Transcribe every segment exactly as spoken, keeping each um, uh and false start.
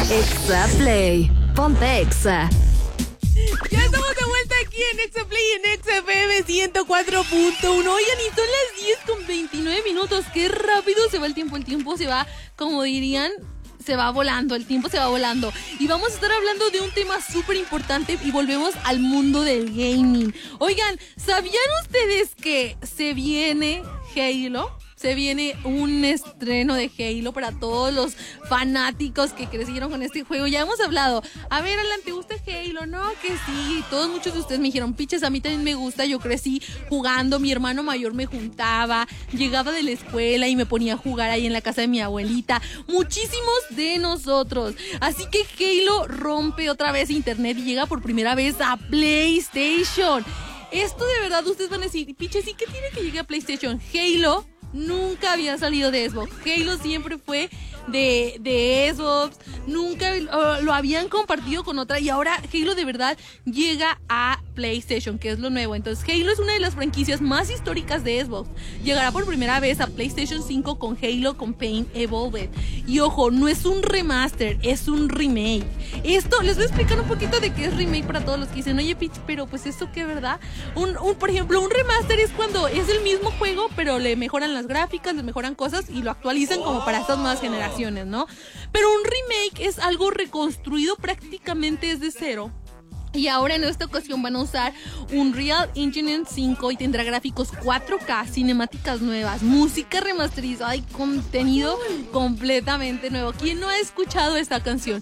Exa Play. Ponte Exa. Ya estamos de vuelta aquí en Exa Play en Exa F M ciento cuatro punto uno. Oigan, y son las diez con veintinueve minutos. Qué rápido se va el tiempo. El tiempo se va, como dirían, se va volando. El tiempo se va volando. Y vamos a estar hablando de un tema súper importante y volvemos al mundo del gaming. Oigan, ¿sabían ustedes que se viene Halo? Se viene un estreno de Halo para todos los fanáticos que crecieron con este juego. Ya hemos hablado. A ver, Alan, ¿te gusta Halo? No, que sí. Todos, muchos de ustedes me dijeron, piches, a mí también me gusta. Yo crecí jugando. Mi hermano mayor me juntaba. Llegaba de la escuela y me ponía a jugar ahí en la casa de mi abuelita. Muchísimos de nosotros. Así que Halo rompe otra vez internet y llega por primera vez a PlayStation. Esto de verdad, ustedes van a decir, piches, ¿y qué tiene que llegue a PlayStation? Halo nunca había salido de Xbox. Halo siempre fue de, de Xbox. Nunca uh, lo habían compartido con otra. Y ahora Halo de verdad llega a PlayStation, que es lo nuevo. Entonces Halo es una de las franquicias más históricas de Xbox. Llegará por primera vez a PlayStation cinco con Halo Campaign Evolved. Y ojo, no es un remaster, es un remake. Esto, les voy a explicar un poquito de qué es remake para todos los que dicen, oye, pitch, pero pues esto qué, ¿verdad? Un, un, por ejemplo, un remaster es cuando es el mismo juego, pero le mejoran las gráficas, le mejoran cosas y lo actualizan como para estas nuevas generaciones, ¿no? Pero un remake es algo reconstruido prácticamente desde cero. Y ahora en esta ocasión van a usar Unreal Engine cinco y tendrá gráficos cuatro K, cinemáticas nuevas, música remasterizada y contenido completamente nuevo. ¿Quién no ha escuchado esta canción?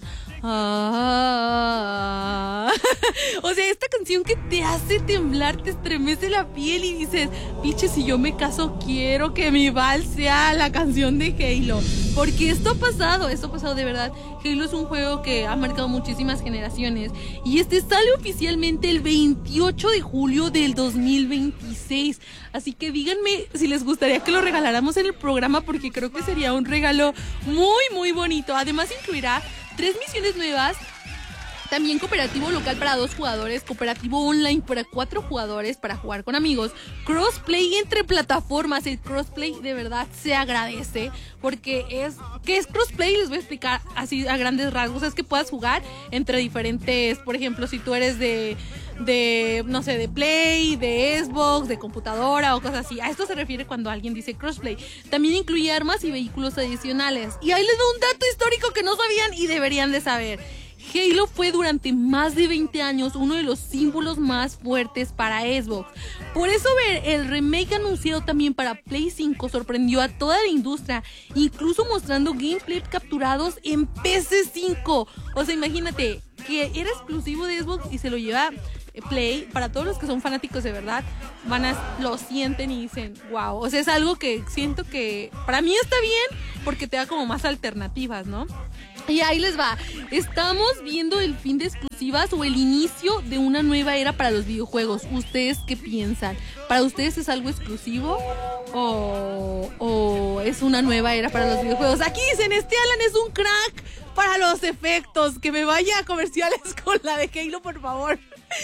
Ah, o sea, esta canción que te hace temblar, te estremece la piel y dices, piche, si yo me caso quiero que mi vals sea la canción de Halo. Porque esto ha pasado, esto ha pasado de verdad. Halo es un juego que ha marcado muchísimas generaciones y este sale oficialmente el veintiocho de julio del dos mil veintiséis. Así que díganme si les gustaría que lo regaláramos en el programa, porque creo que sería un regalo muy muy bonito. Además incluirá tres misiones nuevas, también cooperativo local para dos jugadores, cooperativo online para cuatro jugadores para jugar con amigos, crossplay entre plataformas. El crossplay de verdad se agradece, porque es, ¿qué es crossplay? Les voy a explicar así a grandes rasgos. Es que puedas jugar entre diferentes, por ejemplo, si tú eres de, de, no sé, de Play, de Xbox, de computadora o cosas así. A esto se refiere cuando alguien dice crossplay. También incluye armas y vehículos adicionales. Y ahí les doy un dato histórico que no sabían y deberían de saber. Halo fue durante más de veinte años uno de los símbolos más fuertes para Xbox. Por eso ver el remake anunciado también para Play cinco sorprendió a toda la industria, incluso mostrando gameplay capturados en P S cinco. O sea, imagínate que era exclusivo de Xbox y se lo lleva Play. Para todos los que son fanáticos de verdad, van a, lo sienten y dicen, wow. O sea, es algo que siento que para mí está bien, porque te da como más alternativas, ¿no? Y ahí les va. Estamos viendo el fin de exclusivas o el inicio de una nueva era para los videojuegos. ¿Ustedes qué piensan? ¿Para ustedes es algo exclusivo o, o es una nueva era para los videojuegos? Aquí dicen, este Alan es un crack para los efectos. Que me vaya a comerciales con la de Halo, por favor.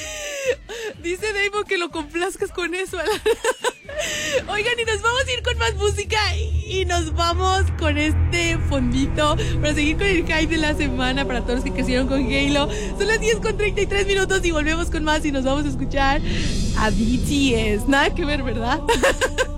Dice Damon que lo complazcas con eso, Alan. Oigan, y nos vamos a ir con más música y nos vamos con este fondito para seguir con el hype de la semana para todos los que crecieron con Halo. Son las diez con treinta y tres minutos y volvemos con más y nos vamos a escuchar a B T S. Nada que ver, ¿verdad?